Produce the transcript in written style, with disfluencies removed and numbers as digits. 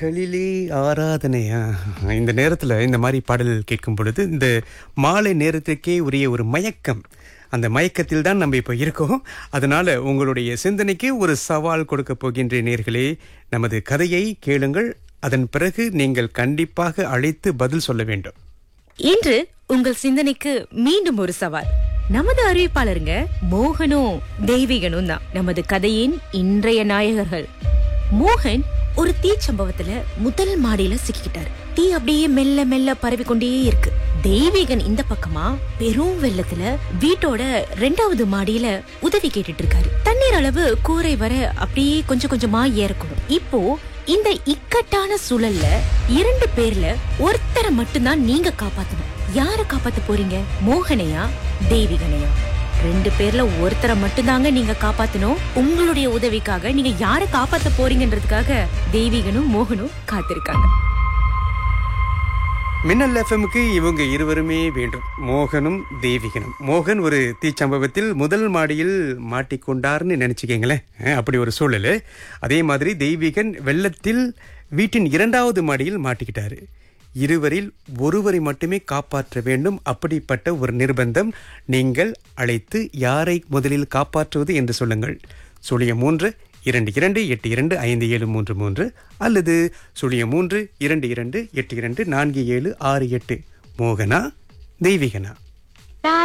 கலிலே ஆராதனையா இந்த நேரத்துல இந்த மாதிரி பாடல் கேட்கும் பொழுது இந்த மாலை நேரத்துக்கே உரிய ஒரு மயக்கம், அந்த மயக்கத்தில் தான் நம்ம இப்போ இருக்கோம். அதனால உங்களுடைய சிந்தனைக்கு ஒரு சவால் கொடுக்க போகின்ற நேர்களே, நமது கதையை கேளுங்கள். அதன் பிறகு நீங்கள் கண்டிப்பாக அழைத்து பதில் சொல்ல வேண்டும். இன்று உங்கள் சிந்தனைக்கு மீண்டும் ஒரு சவால். நமது அறிவிப்பாளருங்க மோகனும் தெய்வீகனும் தான் நமது கதையின் இன்றைய நாயகர்கள். மோகன் ஒரு தீ சம்பவத்துல முதல் மாடியில சிக்கிக்கிட்டாரு. தீ அப்படியே மெல்ல மெல்ல பரவி கொண்டே இருக்கு. தெய்வீகன் இந்த பக்கமா பெரும் வெள்ளத்துல வீட்டோட 2வது மாடியில உதவி கேட்டுட்டு இருக்காரு. தண்ணீர் அளவு கூரை வர அப்படியே கொஞ்சம் கொஞ்சமா ஏறக்கூடும். இப்போ இந்த இக்கட்டான சூழல்ல 2 பேர்ல ஒருத்தரை மட்டும்தான் நீங்க காப்பாத்தணும். யார காப்பாத்த போறீங்க? மோகனையா தெய்வீகனையா? 2 பேர்ல ஒருத்தரை மட்டும்தாங்க நீங்க காப்பாத்தணும். உங்களுடைய உதவிக்காக நீங்க யாரை காப்பாத்த போறீங்கன்றதுக்காக தெய்வீகனும் மோகனும் காத்திருக்காங்க. மின்னல் எஃப்எம்க்கு இவங்க இருவருமே வேண்டும், மோகனும் தெய்வீகனும். மோகன் ஒரு தீச்சம்பவத்தில் முதல் மாடியில் மாட்டிக்கொண்டார்னு நினைச்சுக்கீங்களேன், அப்படி ஒரு சூழல். அதே மாதிரி தெய்வீகன் வெள்ளத்தில் வீட்டின் 2வது மாடியில் மாட்டிக்கிட்டாரு. இருவரில் ஒருவரை மட்டுமே காப்பாற்ற வேண்டும். அப்படிப்பட்ட ஒரு நிர்பந்தம். நீங்கள் அழைத்து யாரை முதலில் காப்பாற்றுவது என்று சொல்லுங்கள். 0322825733 அல்லது 0322824748. மோகனா தெய்வீகனா?